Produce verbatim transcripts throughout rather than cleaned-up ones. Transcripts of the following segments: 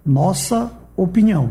Nossa opinião.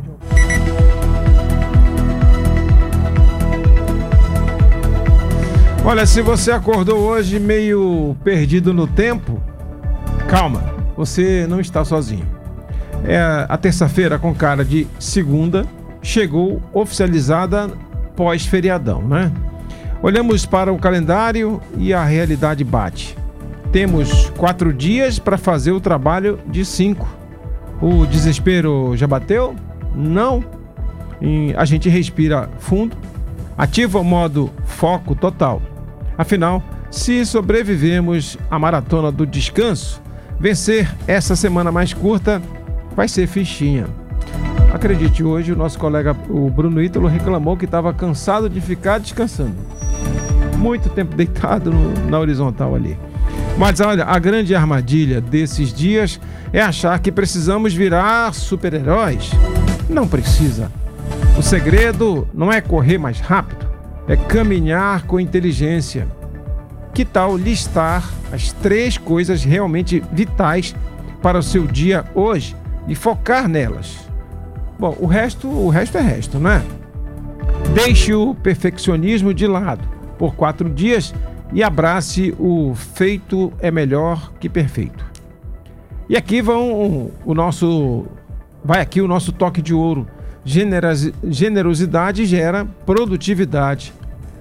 Olha, se você acordou hoje meio perdido no tempo, calma, você não está sozinho. É, a terça-feira com cara de segunda chegou oficializada pós-feriadão, né? Olhamos para o calendário e a realidade bate. Temos quatro dias para fazer o trabalho de cinco. O desespero já bateu? Não. E a gente respira fundo, ativa o modo foco total. Afinal, se sobrevivemos à maratona do descanso, vencer essa semana mais curta vai ser fichinha. Acredite, hoje o nosso colega, o Bruno Ítalo, reclamou que estava cansado de ficar descansando. Muito tempo deitado no, na horizontal ali. Mas olha, a grande armadilha desses dias é achar que precisamos virar super-heróis. Não precisa. O segredo não é correr mais rápido, é caminhar com inteligência. Que tal listar as três coisas realmente vitais para o seu dia hoje e focar nelas? Bom, o resto, o resto é resto, né? Deixe o perfeccionismo de lado por quatro dias e abrace o feito é melhor que perfeito. E aqui vão o nosso, vai aqui o nosso toque de ouro. Generosi- generosidade gera produtividade.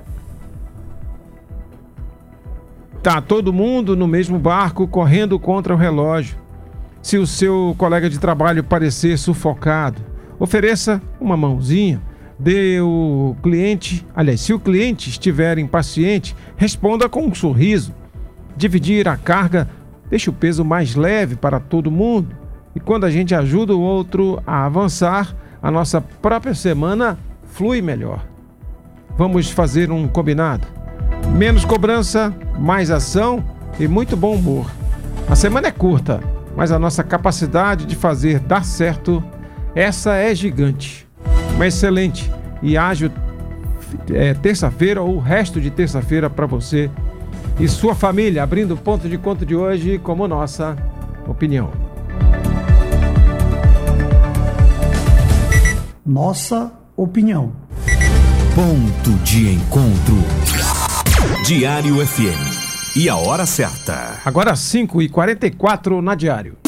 Tá todo mundo no mesmo barco correndo contra o relógio. Se o seu colega de trabalho parecer sufocado, ofereça uma mãozinha. Dê o cliente, aliás, se o cliente estiver impaciente, responda com um sorriso. Dividir a carga deixa o peso mais leve para todo mundo. E quando a gente ajuda o outro a avançar, a nossa própria semana flui melhor. Vamos fazer um combinado. Menos cobrança, mais ação e muito bom humor. A semana é curta, mas a nossa capacidade de fazer dar certo, essa é gigante. Uma excelente e ágil é, terça-feira ou o resto de terça-feira para você e sua família, abrindo o ponto de conta de hoje como nossa opinião. Nossa opinião. Ponto de encontro. Diário F M. E a hora certa. Agora cinco e quarenta e quatro na Diário.